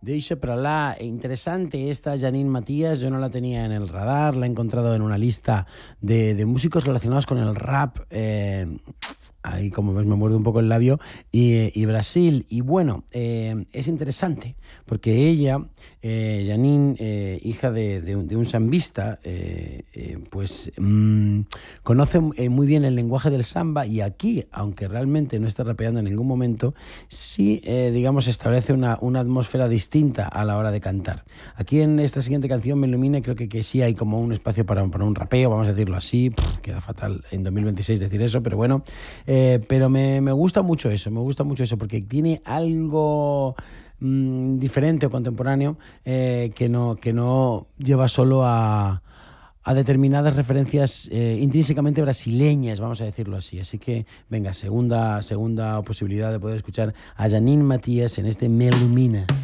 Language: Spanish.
Deixa para lá. Interesante esta Janine Matías, yo no la tenía en el radar, la he encontrado en una lista de músicos relacionados con el rap. Ahí, como ves, me muerde un poco el labio. Y Brasil. Y bueno, es interesante, porque ella, Janine, hija de un sambista, pues conoce muy bien el lenguaje del samba, y aquí, aunque realmente no está rapeando en ningún momento, sí, digamos, establece una atmósfera distinta a la hora de cantar. Aquí en esta siguiente canción, Me Ilumina, creo que sí hay como un espacio para un rapeo, vamos a decirlo así. Queda fatal en 2026 decir eso, pero bueno. Pero me gusta mucho eso, porque tiene algo diferente o contemporáneo, que no lleva solo a determinadas referencias intrínsecamente brasileñas, vamos a decirlo así. Así que, venga, segunda posibilidad de poder escuchar a Janine Matías en este Me Ilumina.